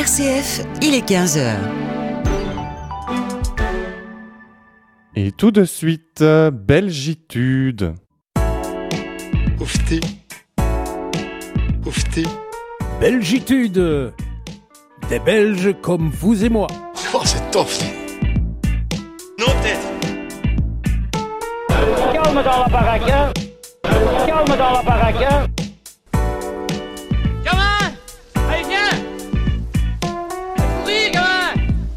RCF, il est 15h. Et tout de suite, Belgitude. Oufti. Oufti. Belgitude. Des Belges comme vous et moi. Oh, c'est tof. Non, peut-être. Calme dans la baraque, hein. Calme dans la baraque, hein. Gamin! Allez, viens! Oui, gamin!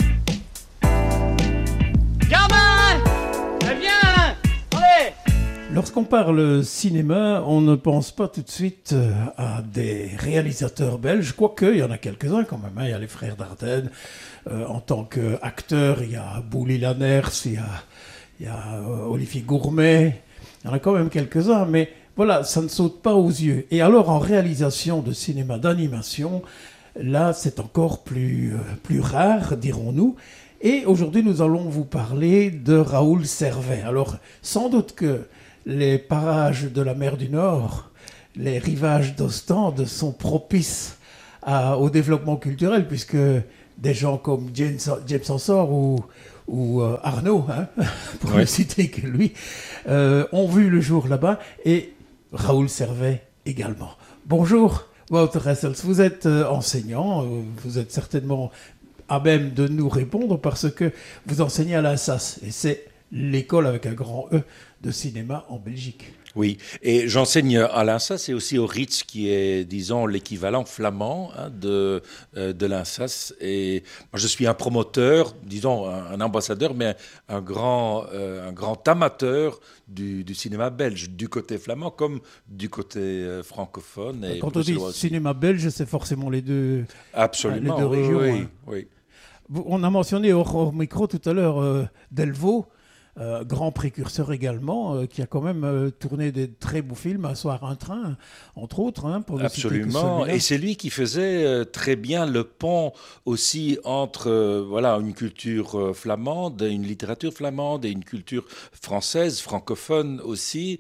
Gamin! Allez, viens! Allez! Lorsqu'on parle cinéma, on ne pense pas tout de suite à des réalisateurs belges, quoique il y en a quelques-uns quand même. Il y a les frères Dardenne. En tant qu'acteur, il y a Bouli Lanners, il y a Olivier Gourmet. Il y en a quand même quelques-uns, mais voilà, ça ne saute pas aux yeux. Et alors, en réalisation de cinéma d'animation, là, c'est encore plus rare, dirons-nous. Et aujourd'hui, nous allons vous parler de Raoul Servet. Alors, sans doute que les parages de la mer du Nord, les rivages d'Ostende sont propices au développement culturel, puisque des gens comme James Ensor ou Arnaud, hein, pour ne citer que lui, ont vu le jour là-bas, et Raoul Servet également. Bonjour, Wouter Hessels, vous êtes enseignant, vous êtes certainement à même de nous répondre parce que vous enseignez à l'ANSAS, et c'est l'école avec un grand E de cinéma en Belgique. Oui, et j'enseigne à l'INSAS et aussi au RITS, qui est, disons, l'équivalent flamand de l'INSAS. Et moi, je suis un promoteur, disons, un ambassadeur, mais un grand amateur du cinéma belge, du côté flamand comme du côté francophone. Et quand on dit cinéma belge, c'est forcément les deux, absolument, les deux régions. Oui, hein. oui. On a mentionné hors micro tout à l'heure Delvaux, grand précurseur également, qui a quand même tourné des très beaux films, Un soir, un train, entre autres. Hein, pour absolument, et c'est lui qui faisait très bien le pont aussi entre une culture flamande, une littérature flamande et une culture française, francophone aussi.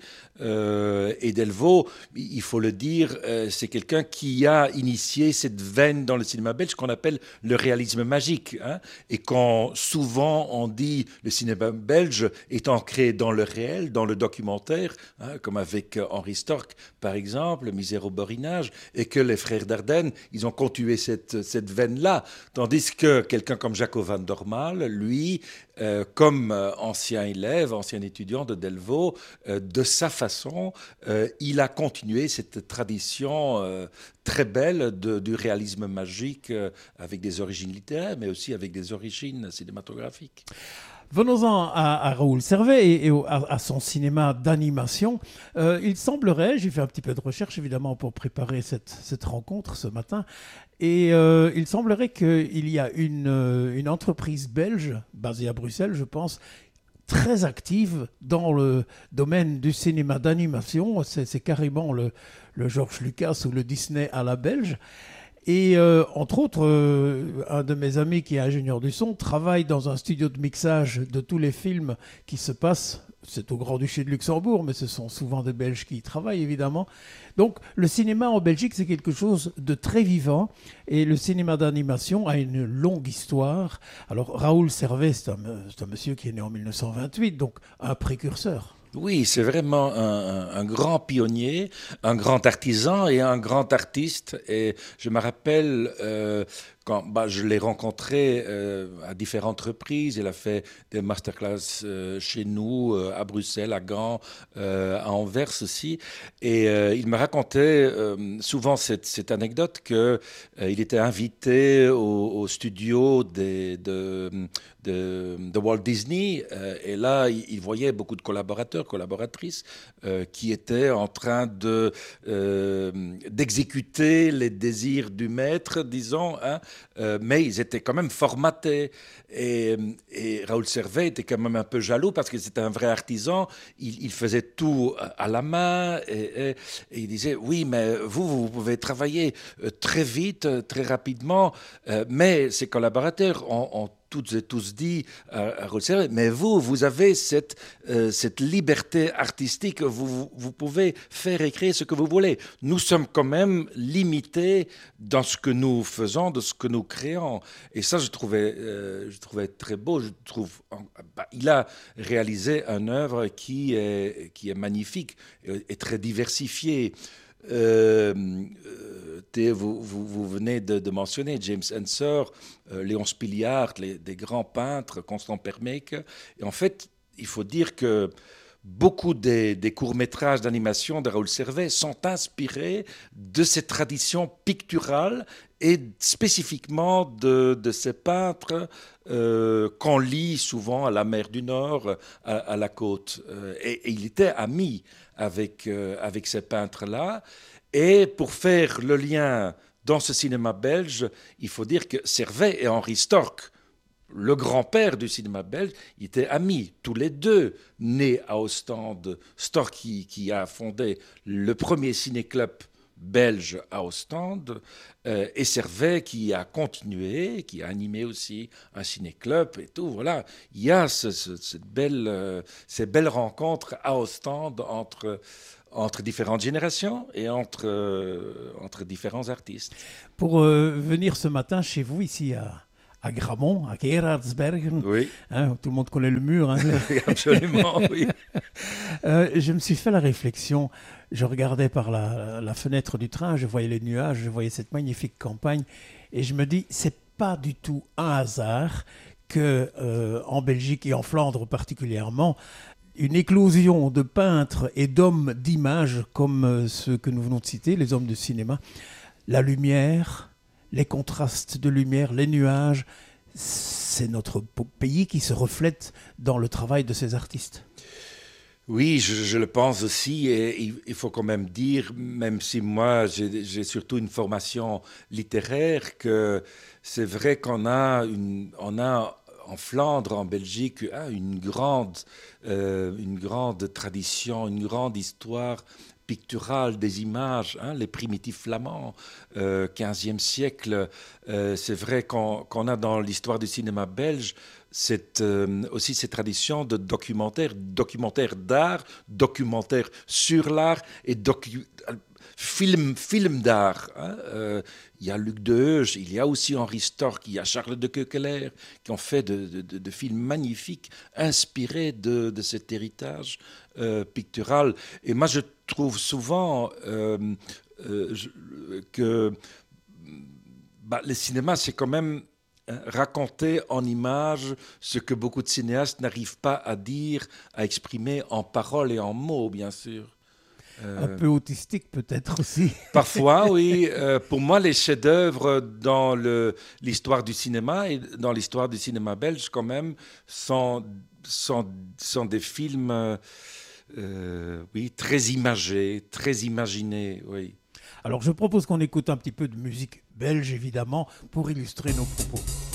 Et Delvaux, il faut le dire, c'est quelqu'un qui a initié cette veine dans le cinéma belge qu'on appelle le réalisme magique. Hein, et quand souvent on dit le cinéma belge est ancré dans le réel, dans le documentaire, hein, comme avec Henri Storck par exemple, Misère au borinage, et que les frères Dardenne, ils ont continué cette veine-là, tandis que quelqu'un comme Jaco van Dormael, lui, comme ancien élève, ancien étudiant de Delvaux, de sa façon, il a continué cette tradition très belle du réalisme magique avec des origines littéraires, mais aussi avec des origines cinématographiques. Venons-en à Raoul Servet et à son cinéma d'animation. Il semblerait, j'ai fait un petit peu de recherche évidemment pour préparer cette rencontre ce matin, et il semblerait qu'il y a une entreprise belge, basée à Bruxelles je pense, très active dans le domaine du cinéma d'animation. C'est carrément le George Lucas ou le Disney à la belge. Et entre autres, un de mes amis qui est ingénieur du son travaille dans un studio de mixage de tous les films qui se passent. C'est au Grand-Duché de Luxembourg, mais ce sont souvent des Belges qui y travaillent, évidemment. Donc, le cinéma en Belgique, c'est quelque chose de très vivant. Et le cinéma d'animation a une longue histoire. Alors, Raoul Servet, c'est un monsieur qui est né en 1928, donc un précurseur. Oui, c'est vraiment un grand pionnier, un grand artisan et un grand artiste. Et je me rappelle quand je l'ai rencontré à différentes reprises. Il a fait des masterclass chez nous, à Bruxelles, à Gand, à Anvers aussi. Et il me racontait souvent cette anecdote qu'il était invité au studio de Walt Disney. Et là, il voyait beaucoup de collaboratrices qui étaient en train d'exécuter les désirs du maître, disons, hein, mais ils étaient quand même formatés. Et Raoul Servet était quand même un peu jaloux parce que c'était un vrai artisan. Il faisait tout à la main et il disait, oui, mais vous pouvez travailler très vite, très rapidement, mais ces collaborateurs ont toutes et tous dit à Raoul Servet, mais vous avez cette liberté artistique, vous pouvez faire et créer ce que vous voulez. Nous sommes quand même limités dans ce que nous faisons, de ce que nous créons. Et ça, je trouvais très beau. Il a réalisé une œuvre qui est magnifique et très diversifiée. Vous venez de mentionner James Ensor, Léon Spiliart, des grands peintres, Constant Permeke. Et en fait, il faut dire que beaucoup des courts-métrages d'animation de Raoul Servet sont inspirés de ces traditions picturales et spécifiquement de ces peintres qu'on lit souvent à la mer du Nord, à la côte. Et il était ami avec ces peintres-là. Et pour faire le lien dans ce cinéma belge, il faut dire que Servet et Henri Storck, le grand-père du cinéma belge, ils étaient amis, tous les deux, nés à Ostende. Storck qui a fondé le premier ciné-club belge à Ostende, et Servet qui a continué, qui a animé aussi un ciné-club et tout. Voilà, il y a ces belles rencontres à Ostende entre différentes générations et entre différents artistes. Pour venir ce matin chez vous, ici à Gramont, à Gerardsbergen, Oui. Tout le monde connaît le mur. Absolument, oui. Je me suis fait la réflexion, je regardais par la fenêtre du train, je voyais les nuages, je voyais cette magnifique campagne, et je me dis, c'est pas du tout un hasard que en Belgique et en Flandre particulièrement, une éclosion de peintres et d'hommes d'image comme ceux que nous venons de citer, les hommes de cinéma, la lumière, les contrastes de lumière, les nuages, c'est notre pays qui se reflète dans le travail de ces artistes. Oui, je le pense aussi, et il faut quand même dire, même si moi j'ai surtout une formation littéraire, que c'est vrai qu'on a en Flandre, en Belgique, une grande tradition, une grande histoire picturale des images, les primitifs flamands, 15e siècle. C'est vrai qu'on a dans l'histoire du cinéma belge aussi cette tradition de documentaire d'art, documentaire sur l'art et film d'art. Il y a Luc Deheuge, il y a aussi Henri Storck, il y a Charles de Keukeler qui ont fait de films magnifiques inspirés de cet héritage pictural. Et moi, je trouve souvent que le cinéma, c'est quand même raconter en images ce que beaucoup de cinéastes n'arrivent pas à dire, à exprimer en paroles et en mots, bien sûr. Un peu autistique peut-être aussi. Parfois, oui. Pour moi, les chefs-d'œuvre dans l'histoire du cinéma et dans l'histoire du cinéma belge, quand même, sont des films très imagés, très imaginés. Oui. Alors, je propose qu'on écoute un petit peu de musique belge, évidemment, pour illustrer nos propos.